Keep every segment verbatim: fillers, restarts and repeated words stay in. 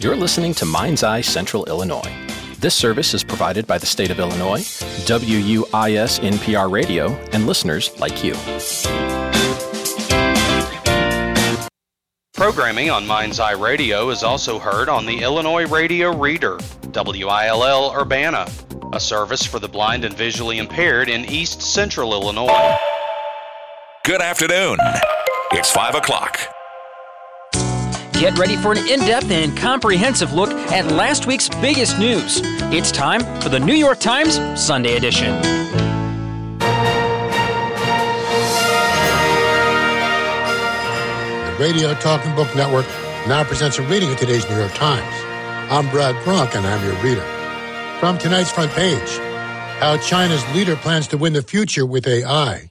You're listening to Mind's Eye Central Illinois. This service is provided by the state of Illinois, W U I S N P R Radio, and listeners like you. Programming on Mind's Eye Radio is also heard on the Illinois Radio Reader, W I L L Urbana, a service for the blind and visually impaired in East Central Illinois. Good afternoon. It's five o'clock. Get ready for an in-depth and comprehensive look at last week's biggest news. It's time for the New York Times Sunday edition. The Radio Talking Book Network now presents a reading of today's New York Times. I'm Brad Brunk, and I'm your reader. From tonight's front page, how China's leader plans to win the future with A I.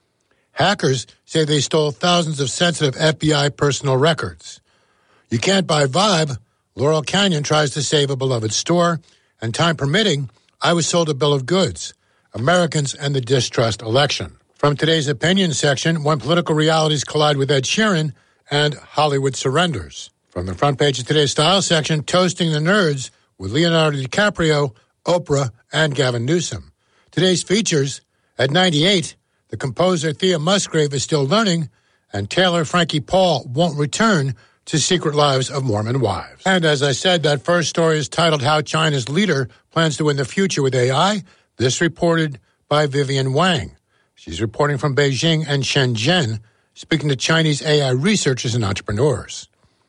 Hackers say they stole thousands of sensitive F B I personal records. You can't buy Vibe. Laurel Canyon tries to save a beloved store. And time permitting, I was sold a bill of goods. Americans and the distrust election. From today's opinion section, when political realities collide with Ed Sheeran and Hollywood surrenders. From the front page of today's style section, toasting the nerds with Leonardo DiCaprio, Oprah, and Gavin Newsom. Today's features, at ninety-eight, the composer Thea Musgrave is still learning, and Taylor Frankie Paul won't return to Secret Lives of Mormon Wives. And as I said, that first story is titled How China's Leader Plans to Win the Future with A I. This reported by Vivian Wang. She's reporting from Beijing and Shenzhen, speaking to Chinese A I researchers and entrepreneurs.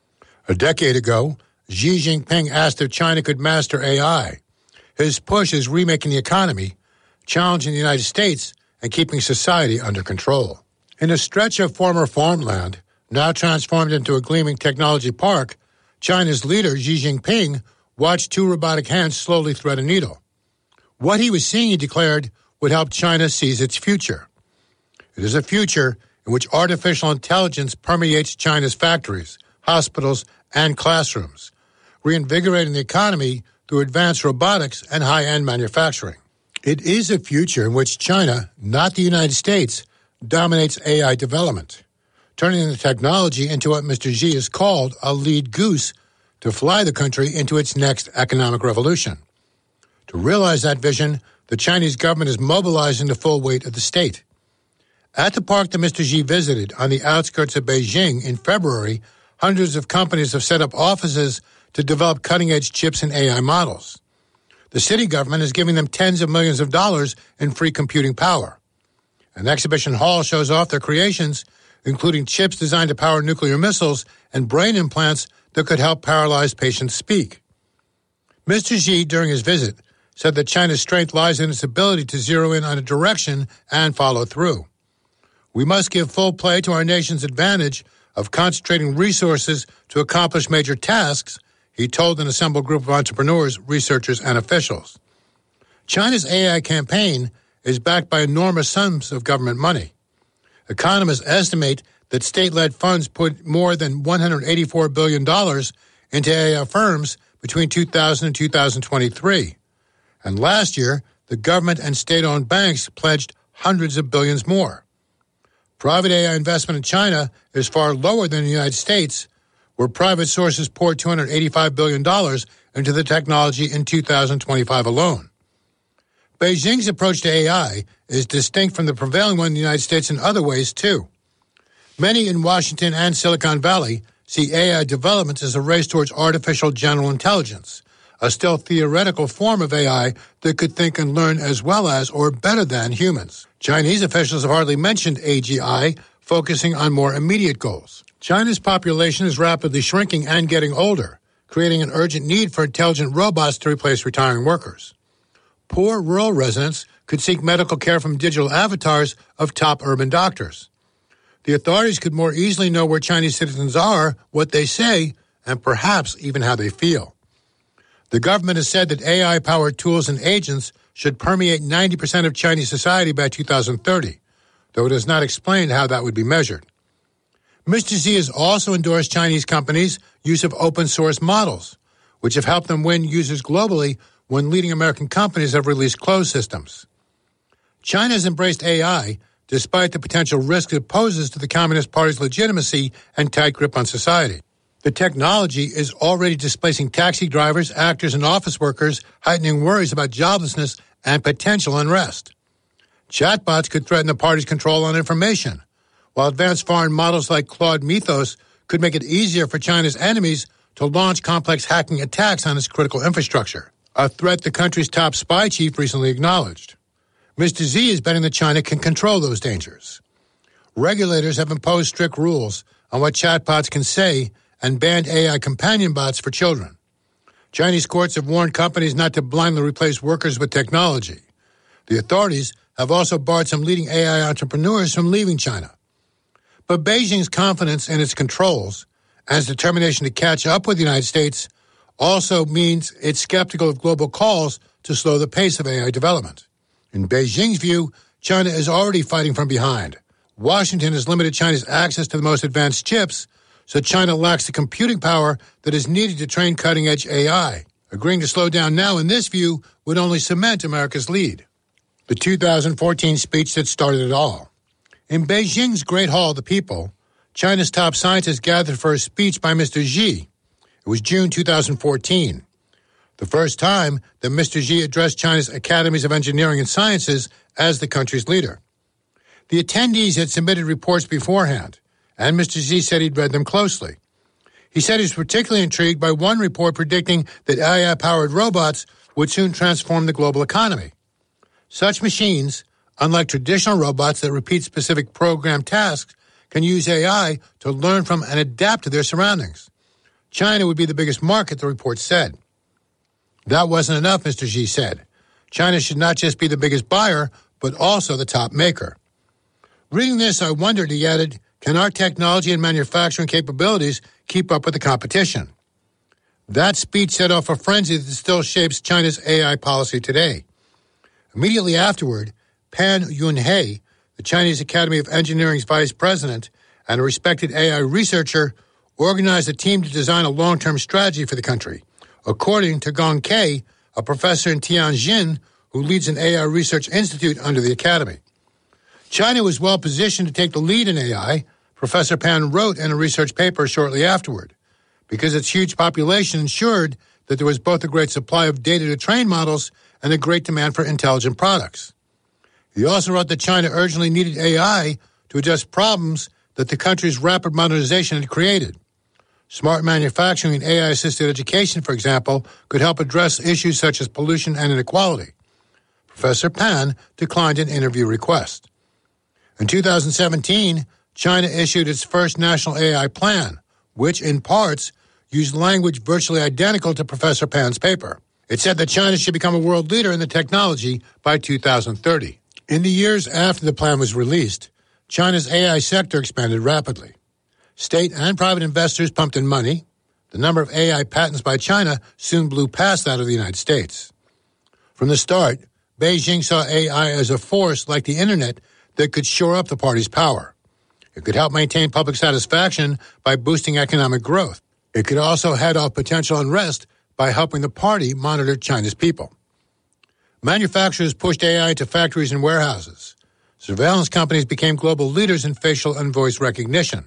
A decade ago, Xi Jinping asked if China could master A I. His push is remaking the economy, challenging the United States, and keeping society under control. In a stretch of former farmland, now transformed into a gleaming technology park, China's leader, Xi Jinping, watched two robotic hands slowly thread a needle. What he was seeing, he declared, would help China seize its future. It is a future in which artificial intelligence permeates China's factories, hospitals, and classrooms, reinvigorating the economy through advanced robotics and high-end manufacturing. It is a future in which China, not the United States, dominates A I development, turning the technology into what Mister Xi has called a lead goose to fly the country into its next economic revolution. To realize that vision, the Chinese government is mobilizing the full weight of the state. At the park that Mister Xi visited on the outskirts of Beijing in February, hundreds of companies have set up offices to develop cutting-edge chips and A I models. The city government is giving them tens of millions of dollars in free computing power. An exhibition hall shows off their creations, including chips designed to power nuclear missiles and brain implants that could help paralyzed patients speak. Mister Xi, during his visit, said that China's strength lies in its ability to zero in on a direction and follow through. We must give full play to our nation's advantage of concentrating resources to accomplish major tasks, he told an assembled group of entrepreneurs, researchers, and officials. China's A I campaign is backed by enormous sums of government money. Economists estimate that state-led funds put more than one hundred eighty-four billion dollars into A I firms between two thousand and two thousand twenty-three. And last year, the government and state-owned banks pledged hundreds of billions more. Private A I investment in China is far lower than the United States, where private sources poured two hundred eighty-five billion dollars into the technology in two thousand twenty-five alone. Beijing's approach to A I is distinct from the prevailing one in the United States in other ways, too. Many in Washington and Silicon Valley see A I developments as a race towards artificial general intelligence, a still theoretical form of A I that could think and learn as well as or better than humans. Chinese officials have hardly mentioned A G I, focusing on more immediate goals. China's population is rapidly shrinking and getting older, creating an urgent need for intelligent robots to replace retiring workers. Poor rural residents could seek medical care from digital avatars of top urban doctors. The authorities could more easily know where Chinese citizens are, what they say, and perhaps even how they feel. The government has said that A I-powered tools and agents should permeate ninety percent of Chinese society by two thousand thirty, though it has not explained how that would be measured. Mister Xi has also endorsed Chinese companies' use of open-source models, which have helped them win users globally when leading American companies have released closed systems. China has embraced A I despite the potential risk it poses to the Communist Party's legitimacy and tight grip on society. The technology is already displacing taxi drivers, actors, and office workers, heightening worries about joblessness and potential unrest. Chatbots could threaten the party's control on information, while advanced foreign models like Claude Mythos could make it easier for China's enemies to launch complex hacking attacks on its critical infrastructure, a threat the country's top spy chief recently acknowledged. Mister Xi is betting that China can control those dangers. Regulators have imposed strict rules on what chatbots can say and banned A I companion bots for children. Chinese courts have warned companies not to blindly replace workers with technology. The authorities have also barred some leading A I entrepreneurs from leaving China. But Beijing's confidence in its controls and its determination to catch up with the United States also means it's skeptical of global calls to slow the pace of A I development. In Beijing's view, China is already fighting from behind. Washington has limited China's access to the most advanced chips, so China lacks the computing power that is needed to train cutting-edge A I. Agreeing to slow down now, in this view, would only cement America's lead. The two thousand fourteen speech that started it all. In Beijing's Great Hall of the People, China's top scientists gathered for a speech by Mister Xi. It was June two thousand fourteen, the first time that Mister Xi addressed China's academies of engineering and sciences as the country's leader. The attendees had submitted reports beforehand, and Mister Xi said he'd read them closely. He said he was particularly intrigued by one report predicting that A I-powered robots would soon transform the global economy. Such machines, unlike traditional robots that repeat specific programmed tasks, can use A I to learn from and adapt to their surroundings. China would be the biggest market, the report said. That wasn't enough, Mister Xi said. China should not just be the biggest buyer, but also the top maker. Reading this, I wondered, he added, can our technology and manufacturing capabilities keep up with the competition? That speech set off a frenzy that still shapes China's A I policy today. Immediately afterward, Pan Yunhe, the Chinese Academy of Engineering's vice president and a respected A I researcher, organized a team to design a long-term strategy for the country, according to Gong Kei, a professor in Tianjin who leads an A I research institute under the academy. China was well positioned to take the lead in A I, Professor Pan wrote in a research paper shortly afterward, because its huge population ensured that there was both a great supply of data to train models and a great demand for intelligent products. He also wrote that China urgently needed A I to address problems that the country's rapid modernization had created. Smart manufacturing and A I-assisted education, for example, could help address issues such as pollution and inequality. Professor Pan declined an interview request. In two thousand seventeen, China issued its first national A I plan, which, in parts, used language virtually identical to Professor Pan's paper. It said that China should become a world leader in the technology by two thousand thirty. In the years after the plan was released, China's A I sector expanded rapidly. State and private investors pumped in money. The number of A I patents by China soon blew past that of the United States. From the start, Beijing saw A I as a force like the Internet that could shore up the party's power. It could help maintain public satisfaction by boosting economic growth. It could also head off potential unrest by helping the party monitor China's people. Manufacturers pushed A I into factories and warehouses. Surveillance companies became global leaders in facial and voice recognition.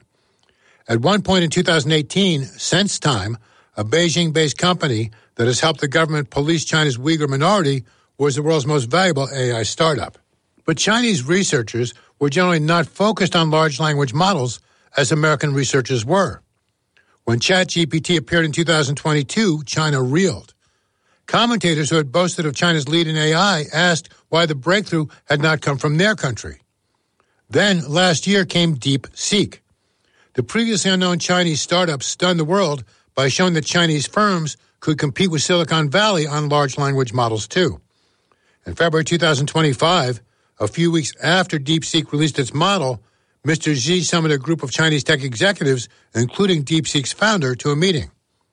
At one point in two thousand eighteen, SenseTime, a Beijing-based company that has helped the government police China's Uyghur minority, was the world's most valuable A I startup. But Chinese researchers were generally not focused on large language models as American researchers were. When ChatGPT appeared in two thousand twenty-two, China reeled. Commentators who had boasted of China's lead in A I asked why the breakthrough had not come from their country. Then, last year, came DeepSeek. The previously unknown Chinese startup stunned the world by showing that Chinese firms could compete with Silicon Valley on large language models, too. In February two thousand twenty-five, a few weeks after DeepSeek released its model, Mister Xi summoned a group of Chinese tech executives, including DeepSeek's founder, to a meeting.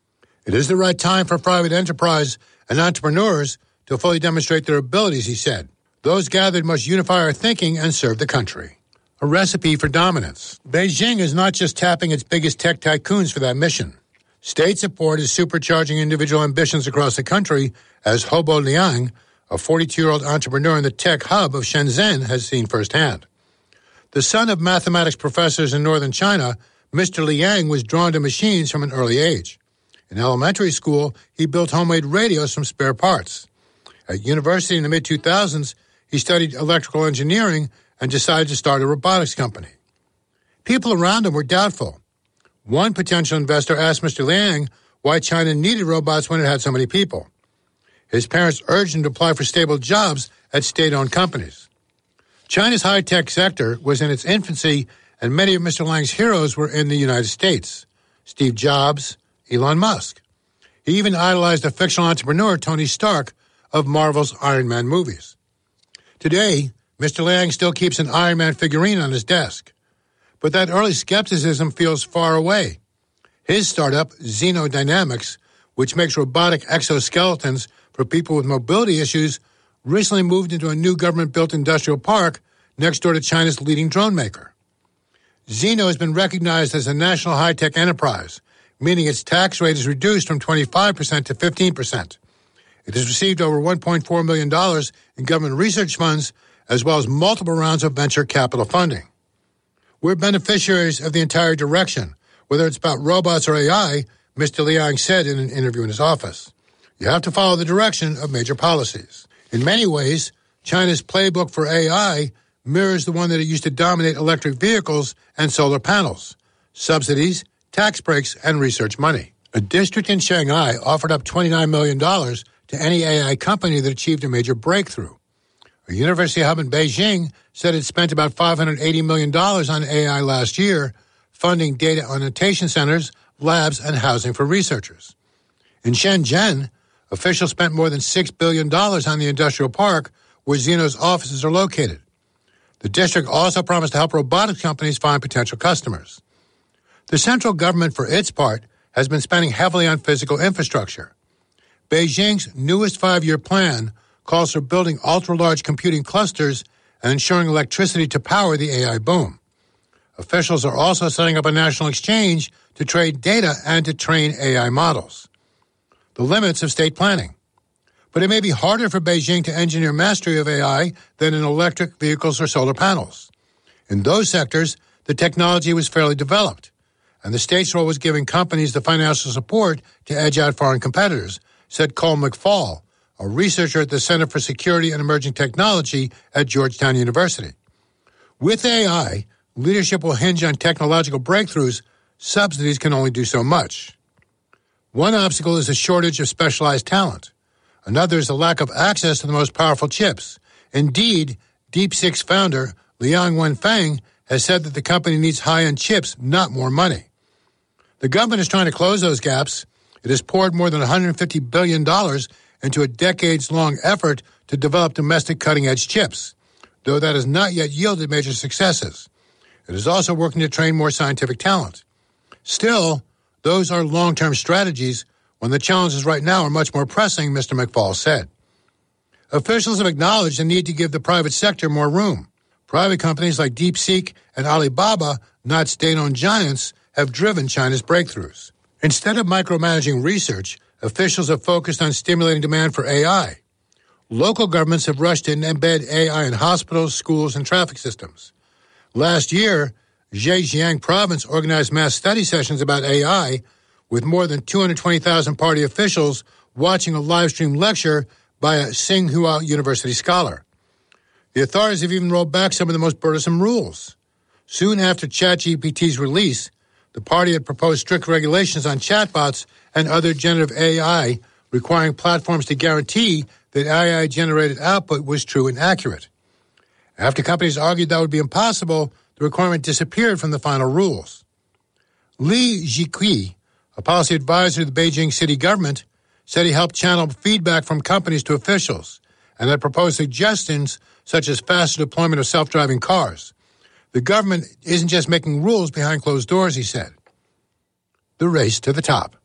It is the right time for private enterprise and entrepreneurs to fully demonstrate their abilities, he said. Those gathered must unify our thinking and serve the country. A recipe for dominance. Beijing is not just tapping its biggest tech tycoons for that mission. State support is supercharging individual ambitions across the country, as Hobo Liang, a forty-two-year-old entrepreneur in the tech hub of Shenzhen, has seen firsthand. The son of mathematics professors in northern China, Mister Liang was drawn to machines from an early age. In elementary school, he built homemade radios from spare parts. At university in the mid two thousands, he studied electrical engineering and decided to start a robotics company. People around him were doubtful. One potential investor asked Mister Liang why China needed robots when it had so many people. His parents urged him to apply for stable jobs at state-owned companies. China's high-tech sector was in its infancy, and many of Mister Liang's heroes were in the United States. Steve Jobs, Elon Musk. He even idolized the fictional entrepreneur Tony Stark of Marvel's Iron Man movies. Today, Mister Liang still keeps an Iron Man figurine on his desk. But that early skepticism feels far away. His startup, Xenodynamics, which makes robotic exoskeletons for people with mobility issues, recently moved into a new government-built industrial park next door to China's leading drone maker. Xeno has been recognized as a national high-tech enterprise, meaning its tax rate is reduced from twenty-five percent to fifteen percent. It has received over one point four million dollars in government research funds, as well as multiple rounds of venture capital funding. We're beneficiaries of the entire direction, whether it's about robots or A I, Mister Liang said in an interview in his office. You have to follow the direction of major policies. In many ways, China's playbook for A I mirrors the one that it used to dominate electric vehicles and solar panels: subsidies, tax breaks, and research money. A district in Shanghai offered up twenty-nine million dollars to any A I company that achieved a major breakthrough. A university hub in Beijing said it spent about five hundred eighty million dollars on A I last year, funding data annotation centers, labs, and housing for researchers. In Shenzhen, officials spent more than six billion dollars on the industrial park where Xeno's offices are located. The district also promised to help robotics companies find potential customers. The central government, for its part, has been spending heavily on physical infrastructure. Beijing's newest five-year plan calls for building ultra-large computing clusters and ensuring electricity to power the A I boom. Officials are also setting up a national exchange to trade data and to train A I models. The limits of state planning. But it may be harder for Beijing to engineer mastery of A I than in electric vehicles or solar panels. In those sectors, the technology was fairly developed, and the state's role was giving companies the financial support to edge out foreign competitors, said Cole McFall, a researcher at the Center for Security and Emerging Technology at Georgetown University. With A I, leadership will hinge on technological breakthroughs. Subsidies can only do so much. One obstacle is a shortage of specialized talent. Another is the lack of access to the most powerful chips. Indeed, DeepSeek's founder, Liang Wenfeng, has said that the company needs high-end chips, not more money. The government is trying to close those gaps. It has poured more than one hundred fifty billion dollars into a decades-long effort to develop domestic cutting-edge chips, though that has not yet yielded major successes. It is also working to train more scientific talent. Still, those are long-term strategies when the challenges right now are much more pressing, Mister McFall said. Officials have acknowledged the need to give the private sector more room. Private companies like DeepSeek and Alibaba, not state-owned giants, have driven China's breakthroughs. Instead of micromanaging research, officials have focused on stimulating demand for A I. Local governments have rushed in and embed A I in hospitals, schools, and traffic systems. Last year, Zhejiang province organized mass study sessions about A I, with more than two hundred twenty thousand party officials watching a live-stream lecture by a Tsinghua University scholar. The authorities have even rolled back some of the most burdensome rules. Soon after ChatGPT's release, the party had proposed strict regulations on chatbots and other generative A I, requiring platforms to guarantee that A I-generated output was true and accurate. After companies argued that would be impossible, the requirement disappeared from the final rules. Li Jiqi, a policy advisor to the Beijing city government, said he helped channel feedback from companies to officials and had proposed suggestions such as faster deployment of self-driving cars. The government isn't just making rules behind closed doors, he said. The race to the top.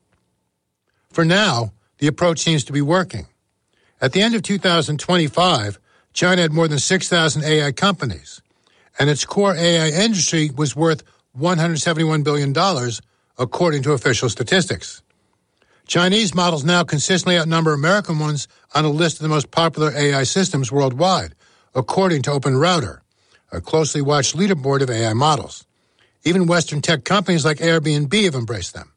For now, the approach seems to be working. At the end of two thousand twenty-five, China had more than six thousand A I companies, and its core A I industry was worth one hundred seventy-one billion dollars, according to official statistics. Chinese models now consistently outnumber American ones on a list of the most popular A I systems worldwide, according to OpenRouter, a closely watched leaderboard of A I models. Even Western tech companies like Airbnb have embraced them.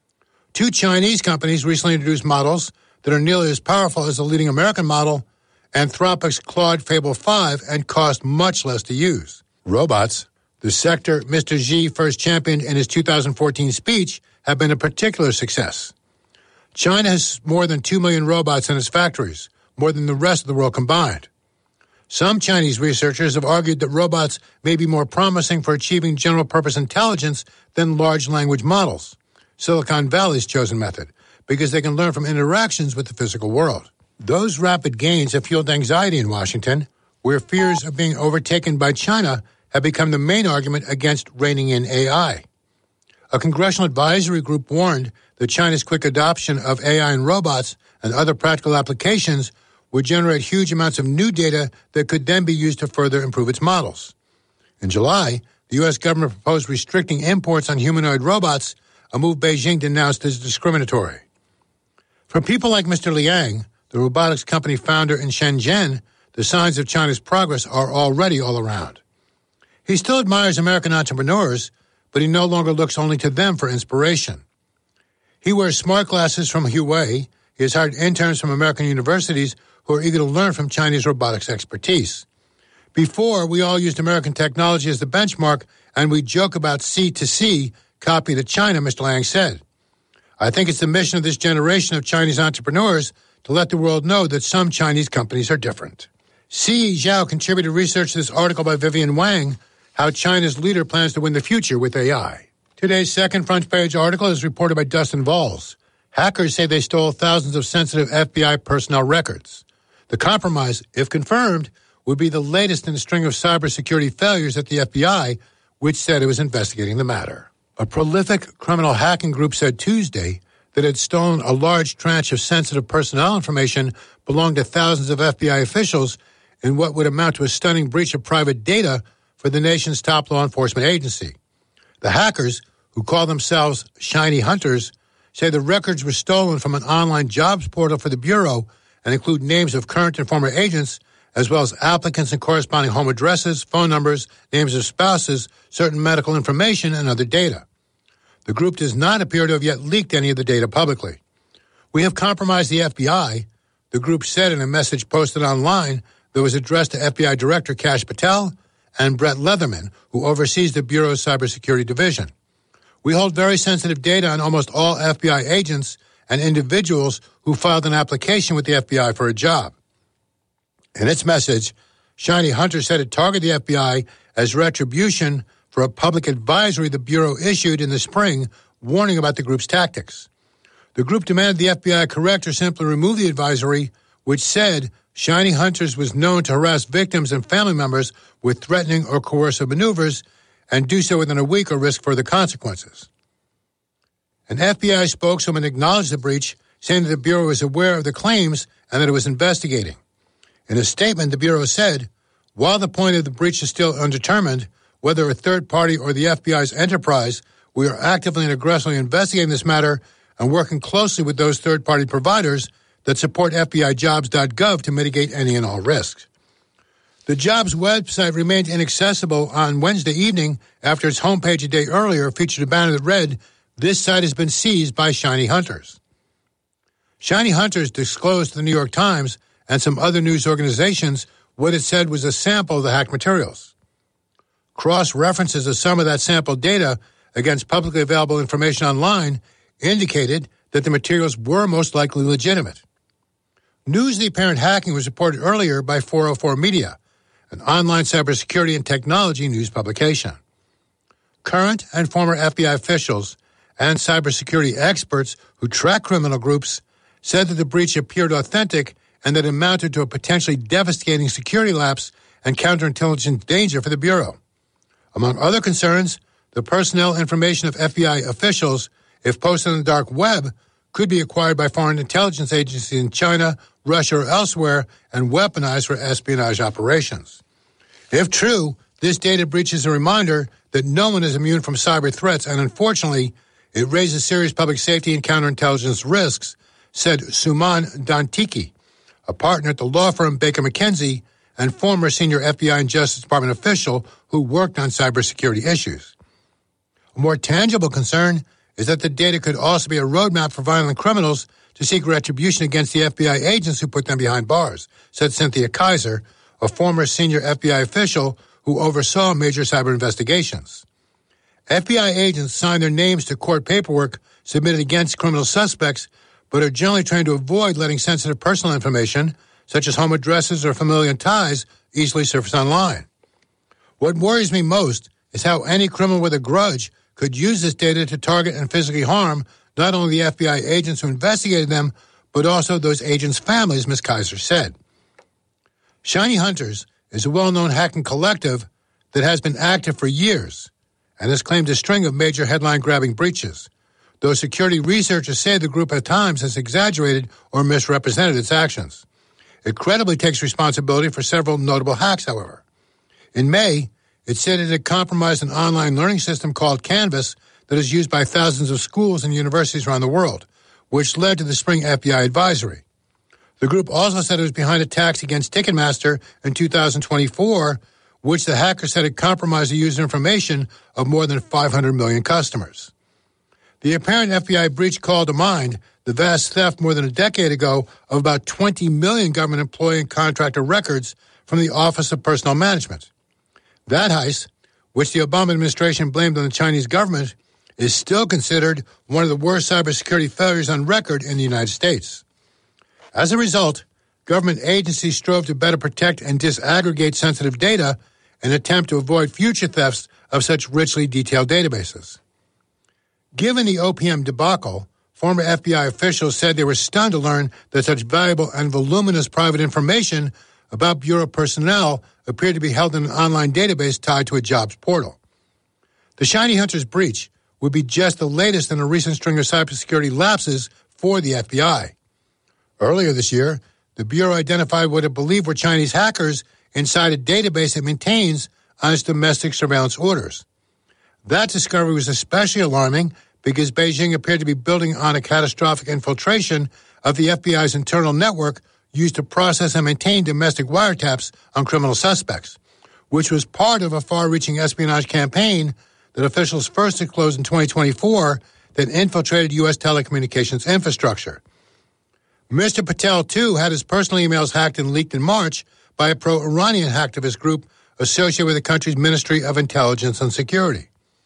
Two Chinese companies recently introduced models that are nearly as powerful as the leading American model, Anthropic's Claude Fable five, and cost much less to use. Robots, the sector Mister Xi first championed in his two thousand fourteen speech, have been a particular success. China has more than two million robots in its factories, more than the rest of the world combined. Some Chinese researchers have argued that robots may be more promising for achieving general-purpose intelligence than large language models, Silicon Valley's chosen method, because they can learn from interactions with the physical world. Those rapid gains have fueled anxiety in Washington, where fears of being overtaken by China have become the main argument against reining in A I. A congressional advisory group warned that China's quick adoption of A I and robots and other practical applications would generate huge amounts of new data that could then be used to further improve its models. In July, the U S government proposed restricting imports on humanoid robots, a move Beijing denounced as discriminatory. For people like Mister Liang, the robotics company founder in Shenzhen, the signs of China's progress are already all around. He still admires American entrepreneurs, but he no longer looks only to them for inspiration. He wears smart glasses from Huawei. He has hired interns from American universities who are eager to learn from Chinese robotics expertise. Before, we all used American technology as the benchmark, and we joke about C to C, copy to China, Mister Liang said. I think it's the mission of this generation of Chinese entrepreneurs to let the world know that some Chinese companies are different. Si Zhao contributed research to this article by Vivian Wang, How China's Leader Plans to Win the Future with A I. Today's second front page article is reported by Dustin Valls. Hackers say they stole thousands of sensitive F B I personnel records. The compromise, if confirmed, would be the latest in a string of cybersecurity failures at the F B I, which said it was investigating the matter. A prolific criminal hacking group said Tuesday that it had stolen a large tranche of sensitive personnel information belonging to thousands of F B I officials in what would amount to a stunning breach of private data for the nation's top law enforcement agency. The hackers, who call themselves Shiny Hunters, say the records were stolen from an online jobs portal for the Bureau and include names of current and former agents, as well as applicants and corresponding home addresses, phone numbers, names of spouses, certain medical information, and other data. The group does not appear to have yet leaked any of the data publicly. We have compromised the F B I, the group said in a message posted online that was addressed to F B I Director Kash Patel and Brett Leatherman, who oversees the Bureau's cybersecurity division. We hold very sensitive data on almost all F B I agents and individuals who filed an application with the F B I for a job. In its message, Shiny Hunter said it targeted the F B I as retribution for a public advisory the Bureau issued in the spring warning about the group's tactics. The group demanded the F B I correct or simply remove the advisory, which said Shiny Hunters was known to harass victims and family members with threatening or coercive maneuvers and do so within a week or risk further consequences. An F B I spokeswoman acknowledged the breach, saying that the Bureau was aware of the claims and that it was investigating. In a statement, the Bureau said, while the point of the breach is still undetermined, whether a third party or the F B I's enterprise, we are actively and aggressively investigating this matter and working closely with those third-party providers that support F B I jobs dot gov to mitigate any and all risks. The Jobs website remained inaccessible on Wednesday evening after its homepage a day earlier featured a banner that read, "This site has been seized by Shiny Hunters." Shiny Hunters disclosed to the New York Times and some other news organizations what it said was a sample of the hacked materials. Cross-references of some of that sample data against publicly available information online indicated that the materials were most likely legitimate. News of the apparent hacking was reported earlier by four oh four Media, an online cybersecurity and technology news publication. Current and former F B I officials and cybersecurity experts who track criminal groups said that the breach appeared authentic and that it amounted to a potentially devastating security lapse and counterintelligence danger for the Bureau. Among other concerns, the personnel information of F B I officials, if posted on the dark web, could be acquired by foreign intelligence agencies in China, Russia, or elsewhere and weaponized for espionage operations. If true, this data breach is a reminder that no one is immune from cyber threats, and unfortunately, it raises serious public safety and counterintelligence risks, said Suman Dantiki, a partner at the law firm Baker McKenzie and former senior F B I and Justice Department official who worked on cybersecurity issues. A more tangible concern is that the data could also be a roadmap for violent criminals to seek retribution against the F B I agents who put them behind bars, said Cynthia Kaiser, a former senior F B I official who oversaw major cyber investigations. F B I agents sign their names to court paperwork submitted against criminal suspects, but are generally trying to avoid letting sensitive personal information, such as home addresses or familial ties, easily surface online. What worries me most is how any criminal with a grudge could use this data to target and physically harm not only the F B I agents who investigated them, but also those agents' families, Miz Kaiser said. Shiny Hunters is a well-known hacking collective that has been active for years and has claimed a string of major headline-grabbing breaches, though security researchers say the group at times has exaggerated or misrepresented its actions. It credibly takes responsibility for several notable hacks, however. In May, it said it had compromised an online learning system called Canvas that is used by thousands of schools and universities around the world, which led to the spring F B I advisory. The group also said it was behind attacks against Ticketmaster in two thousand twenty-four, which the hackers said had compromised the user information of more than five hundred million customers. The apparent F B I breach called to mind the vast theft more than a decade ago of about twenty million government employee and contractor records from the Office of Personnel Management. That heist, which the Obama administration blamed on the Chinese government, is still considered one of the worst cybersecurity failures on record in the United States. As a result, government agencies strove to better protect and disaggregate sensitive data in an attempt to avoid future thefts of such richly detailed databases. Given the O P M debacle, former F B I officials said they were stunned to learn that such valuable and voluminous private information about Bureau personnel appeared to be held in an online database tied to a jobs portal. The Shiny Hunters breach would be just the latest in a recent string of cybersecurity lapses for the F B I. Earlier this year, the Bureau identified what it believed were Chinese hackers inside a database it maintains on its domestic surveillance orders. That discovery was especially alarming because Beijing appeared to be building on a catastrophic infiltration of the F B I's internal network used to process and maintain domestic wiretaps on criminal suspects, which was part of a far-reaching espionage campaign that officials first disclosed in twenty twenty-four that infiltrated U S telecommunications infrastructure. Mister Patel, too, had his personal emails hacked and leaked in March by a pro-Iranian hacktivist group associated with the country's Ministry of Intelligence and Security.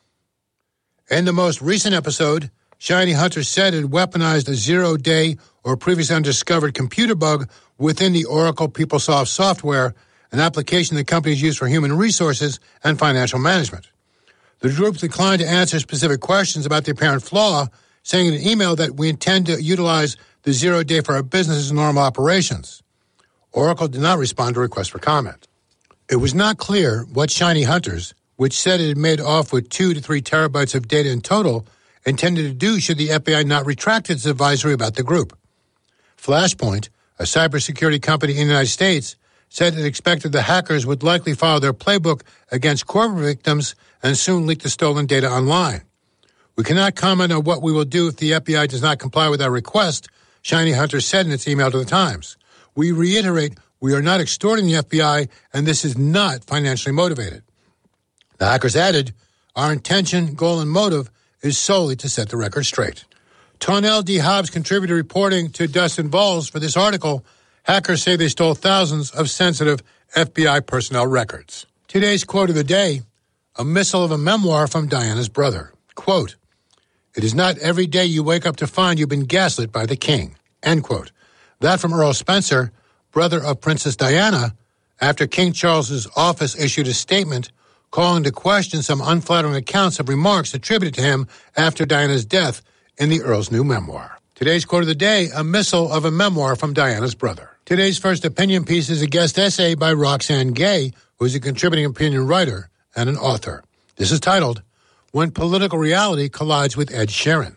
In the most recent episode, Shiny Hunter said it weaponized a zero-day or previously undiscovered computer bug within the Oracle PeopleSoft software, an application the companies use for human resources and financial management. The group declined to answer specific questions about the apparent flaw, saying in an email that we intend to utilize the zero day for our business' normal operations. Oracle did not respond to requests for comment. It was not clear what Shiny Hunters, which said it had made off with two to three terabytes of data in total, intended to do should the F B I not retract its advisory about the group. Flashpoint, a cybersecurity company in the United States, said it expected the hackers would likely follow their playbook against corporate victims and soon leak the stolen data online. We cannot comment on what we will do if the F B I does not comply with our request, Shiny Hunter said in its email to the Times. We reiterate we are not extorting the F B I, and this is not financially motivated. The hackers added, our intention, goal, and motive is solely to set the record straight. Tonell D. Hobbs contributed reporting to Dustin Vols for this article. Hackers say they stole thousands of sensitive F B I personnel records. Today's quote of the day, a missile of a memoir from Diana's brother. Quote, it is not every day you wake up to find you've been gaslit by the king. End quote. That from Earl Spencer, brother of Princess Diana, after King Charles's office issued a statement calling into question some unflattering accounts of remarks attributed to him after Diana's death in the Earl's new memoir. Today's quote of the day, a missile of a memoir from Diana's brother. Today's first opinion piece is a guest essay by Roxane Gay, who is a contributing opinion writer and an author. This is titled, When Political Reality Collides with Ed Sheeran.